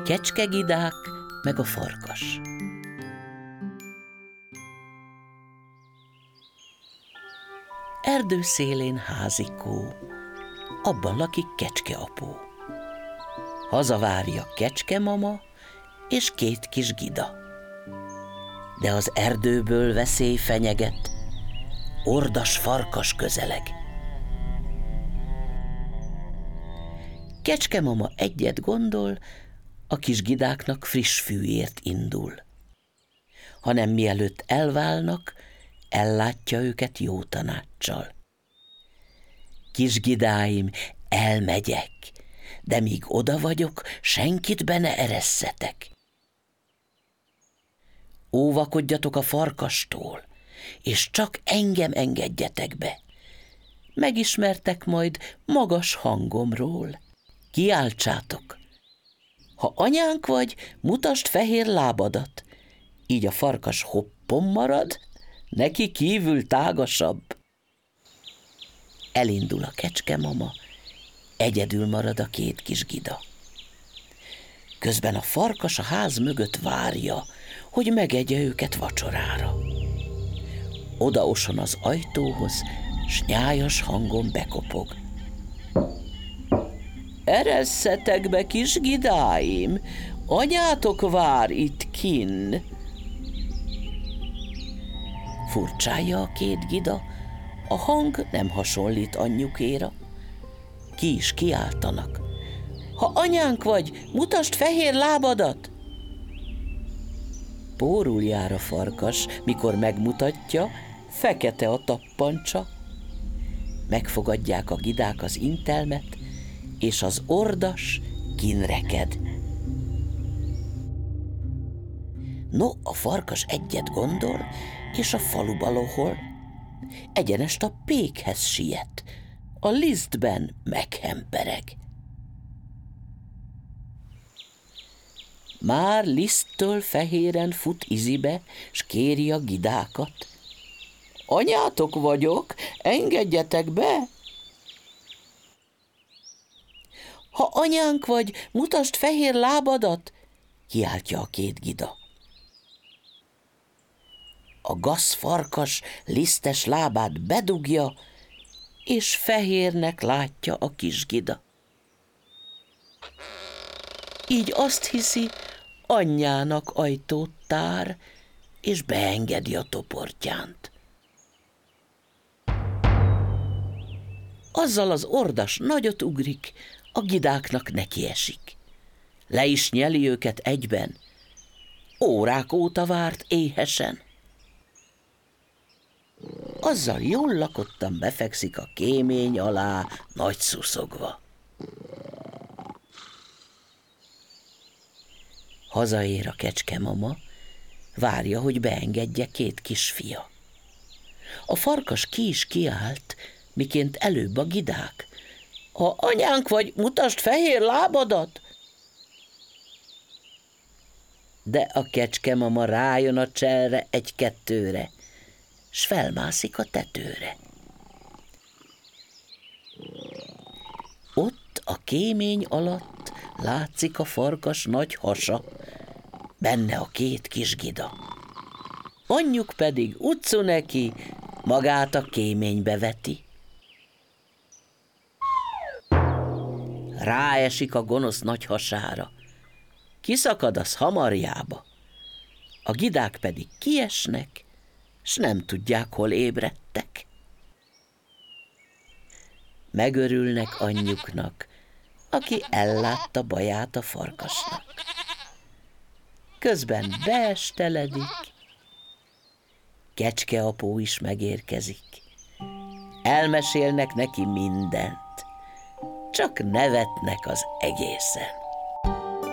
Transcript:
kecskegidák meg a farkas. Erdő szélén házikó, abban lakik kecskeapó. Hazavárja kecskemama és két kis gida. De az erdőből veszély fenyeget, ordas farkas közeleg. Kecskemama egyet gondol, a kis gidáknak friss fűért indul. Hanem mielőtt elválnak, ellátja őket jó tanáccsal. Kis gidáim, elmegyek, de míg oda vagyok, senkit be ne eresszetek. Óvakodjatok a farkastól, és csak engem engedjetek be. Megismertek majd magas hangomról. Kiáltsátok! Ha anyánk vagy, mutasd fehér lábadat. Így a farkas hoppon marad, neki kívül tágasabb. Elindul a kecskemama, egyedül marad a két kis gida. Közben a farkas a ház mögött várja, hogy megegye őket vacsorára. Odaoson az ajtóhoz, s nyájas hangon bekopog. Eresszetek be, kis gidáim, anyátok vár itt kinn. Furcsálja a két gida, a hang nem hasonlít anyjukéra. Ki is kiáltanak. Ha anyánk vagy, mutasd fehér lábadat! Pórul jár a farkas, mikor megmutatja, fekete a tappancsa. Megfogadják a gidák az intelmet, és az ordas kinreked. No, a farkas egyet gondol, és a faluba lohol. Egyenest a pékhez siet, a lisztben meghempereg. Már liszttől fehéren fut izibe, s kéri a gidákat. Anyátok vagyok, engedjetek be! Ha anyánk vagy, mutasd fehér lábadat, kiáltja a két gida. A gazfarkas lisztes lábát bedugja, és fehérnek látja a kis gida. Így azt hiszi, anyjának ajtót tár, és beengedi a toportyánt. Azzal az ordas nagyot ugrik, a gidáknak nekiesik. Le is nyeli őket egyben. Órák óta várt éhesen. Azzal jól lakottan befekszik a kémény alá, nagy szuszogva. Hazaér a kecskemama, várja, hogy beengedje két kisfia. A farkas ki is kiállt, miként előbb a gidák. Ha anyánk vagy, mutasd fehér lábadat! De a kecskemama rájön a cselre egy-kettőre, s felmászik a tetőre. Ott a kémény alatt látszik a farkas nagy hasa, benne a két kis gida. Anyjuk pedig utcu neki, magát a kéménybe veti. Ráesik a gonosz nagy hasára, kiszakad az hamarjába, a gidák pedig kiesnek, s nem tudják, hol ébredtek. Megörülnek anyjuknak, aki ellátta baját a farkasnak. Közben beesteledik, kecskeapó is megérkezik. Elmesélnek neki mindent, csak nevetnek az egészen.